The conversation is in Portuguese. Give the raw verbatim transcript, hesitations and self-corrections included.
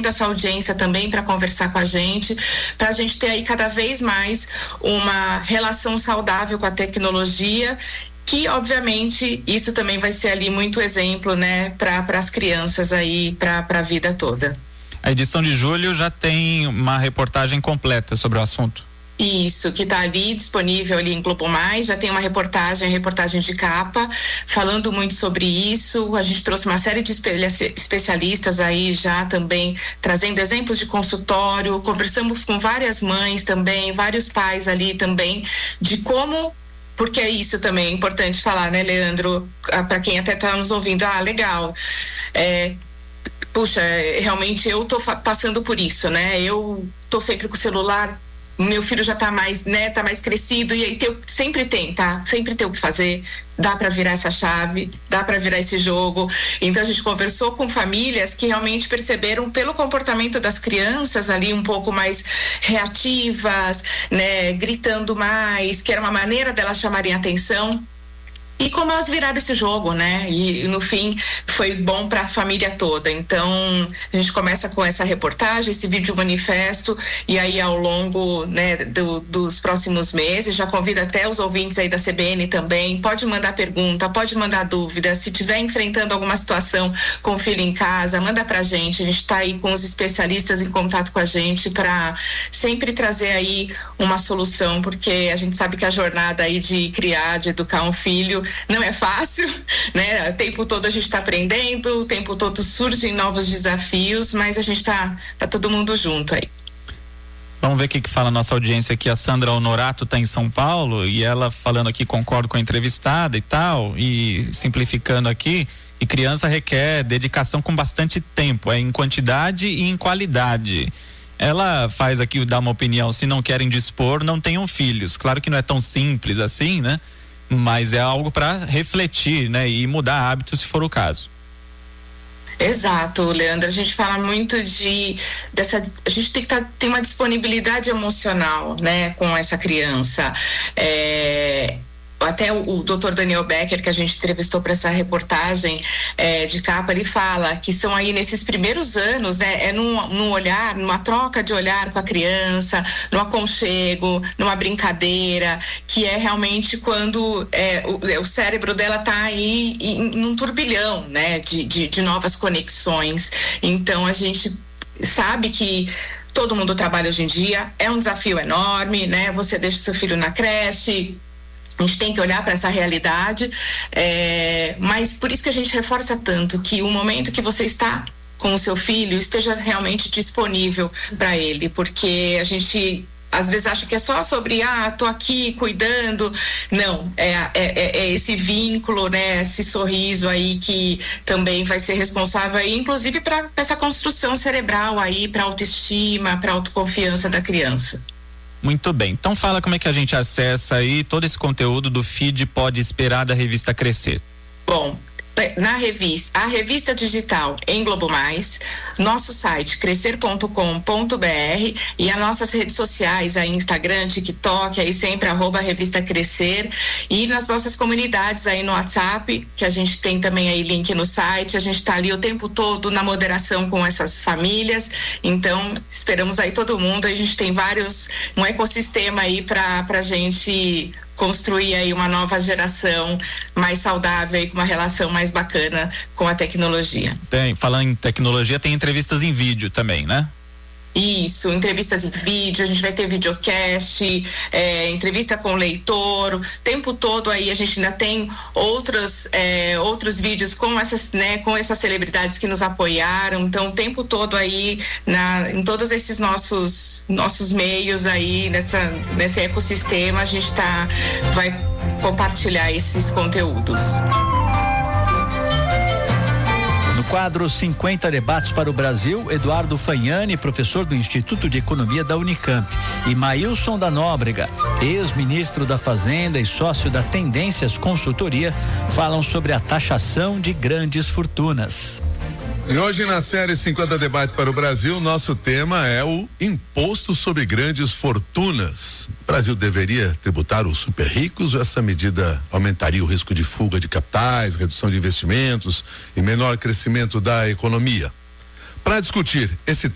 muito essa audiência também para conversar com a gente, para a gente ter aí cada vez mais uma relação saudável com a tecnologia, que obviamente isso também vai ser ali muito exemplo, né, para as crianças aí, para a vida toda. A edição de julho já tem uma reportagem completa sobre o assunto. Isso, que está ali disponível ali em Globo Mais, já tem uma reportagem, reportagem de capa, falando muito sobre isso. A gente trouxe uma série de especialistas aí já também, trazendo exemplos de consultório, conversamos com várias mães também, vários pais ali também, de como, porque é isso também é importante falar, né, Leandro, para quem até está nos ouvindo, ah, legal, é, puxa, realmente eu tô passando por isso, né? Eu tô sempre com o celular, meu filho já tá mais, né, tá mais crescido, e aí tem, sempre tem, tá? Sempre tem o que fazer, dá para virar essa chave, dá para virar esse jogo. Então a gente conversou com famílias que realmente perceberam pelo comportamento das crianças ali um pouco mais reativas, né, gritando mais, que era uma maneira delas chamarem atenção. E como elas viraram esse jogo, né? E, e no fim foi bom para a família toda. Então a gente começa com essa reportagem, esse vídeo manifesto, e aí ao longo, né, do, dos próximos meses, já convido até os ouvintes aí da C B N também, pode mandar pergunta, pode mandar dúvida, se estiver enfrentando alguma situação com o filho em casa, manda pra gente, a gente está aí com os especialistas em contato com a gente para sempre trazer aí uma solução, porque a gente sabe que a jornada aí de criar, de educar um filho não é fácil, né? O tempo todo a gente está aprendendo, o tempo todo surgem novos desafios, mas a gente está tá todo mundo junto aí. Vamos ver o que, que fala a nossa audiência aqui. A Sandra Honorato está em São Paulo e ela falando aqui, concordo com a entrevistada e tal, e simplificando aqui, e criança requer dedicação com bastante tempo, é em quantidade e em qualidade. Ela faz aqui, dá uma opinião, se não querem dispor, não tenham filhos. Claro que não é tão simples assim, né? Mas é algo para refletir, né? E mudar hábitos se for o caso. Exato, Leandro, a gente fala muito de dessa, a gente tem que tá, ter uma disponibilidade emocional, né, com essa criança. É, até o, o doutor Daniel Becker, que a gente entrevistou para essa reportagem é, de capa, ele fala que são aí nesses primeiros anos, né, é num, num olhar, numa troca de olhar com a criança, no aconchego, numa brincadeira, que é realmente quando é, o, o cérebro dela tá aí em, num turbilhão, né, de, de, de novas conexões. Então a gente sabe que todo mundo trabalha hoje em dia, é um desafio enorme, né, você deixa o seu filho na creche, a gente tem que olhar para essa realidade, é, mas por isso que a gente reforça tanto que o momento que você está com o seu filho esteja realmente disponível para ele, porque a gente às vezes acha que é só sobre, ah, tô aqui cuidando. Não, é, é, é esse vínculo, né, esse sorriso aí que também vai ser responsável aí, inclusive para essa construção cerebral aí, para autoestima, para autoconfiança da criança. Muito bem, então fala como é que a gente acessa aí todo esse conteúdo do feed Pode Esperar da revista Crescer. Bom, na revista, a revista digital em Globo Mais, nosso site crescer ponto com ponto br e as nossas redes sociais, aí Instagram, TikTok, aí sempre arroba revista Crescer, e nas nossas comunidades aí no WhatsApp, que a gente tem também aí link no site, a gente tá ali o tempo todo na moderação com essas famílias, então esperamos aí todo mundo, a gente tem vários, um ecossistema aí pra, pra gente construir aí uma nova geração mais saudável e com uma relação mais bacana com a tecnologia. Tem, falando em tecnologia, tem entrevistas em vídeo também, né? Isso, entrevistas em vídeo, a gente vai ter videocast, é, entrevista com o leitor, o tempo todo aí a gente ainda tem outros, é, outros vídeos com essas, né, com essas celebridades que nos apoiaram, então o tempo todo aí na, em todos esses nossos, nossos meios aí, nessa, nesse ecossistema, a gente tá, vai compartilhar esses conteúdos. No quadro cinquenta Debates para o Brasil, Eduardo Fagnani, professor do Instituto de Economia da Unicamp, e Maílson da Nóbrega, ex-ministro da Fazenda e sócio da Tendências Consultoria, falam sobre a taxação de grandes fortunas. E hoje na série cinquenta Debates para o Brasil, nosso tema é o imposto sobre grandes fortunas. O Brasil deveria tributar os super ricos ou essa medida aumentaria o risco de fuga de capitais, redução de investimentos e menor crescimento da economia? Para discutir esse